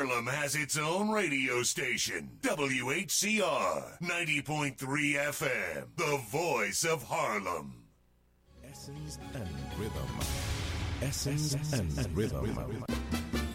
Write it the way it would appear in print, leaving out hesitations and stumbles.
Harlem has its own radio station, WHCR 90.3 FM, the voice of Harlem. Essence and rhythm. Essence and rhythm.